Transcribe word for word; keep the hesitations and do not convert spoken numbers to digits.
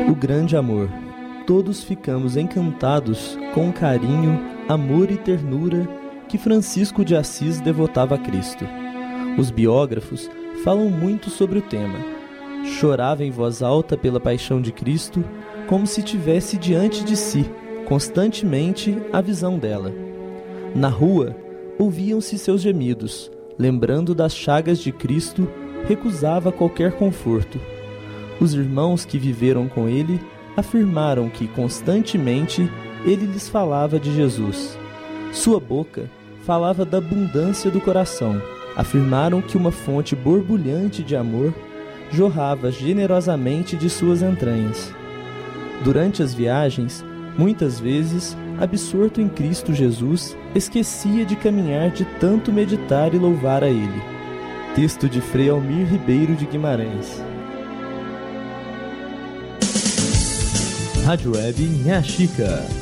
O grande amor. Todos ficamos encantados com o carinho, amor e ternura que Francisco de Assis devotava a Cristo. Os biógrafos falam muito sobre o tema. Chorava em voz alta pela paixão de Cristo, como se tivesse diante de si, constantemente, a visão dela. Na rua, ouviam-se seus gemidos, lembrando das chagas de Cristo, recusava qualquer conforto. Os irmãos que viveram com ele afirmaram que, constantemente, ele lhes falava de Jesus. Sua boca falava da abundância do coração. Afirmaram que uma fonte borbulhante de amor jorrava generosamente de suas entranhas. Durante as viagens, muitas vezes, absorto em Cristo Jesus, esquecia de caminhar de tanto meditar e louvar a Ele. Texto de Frei Almir Ribeiro de Guimarães. Rádio Web Nha Chica.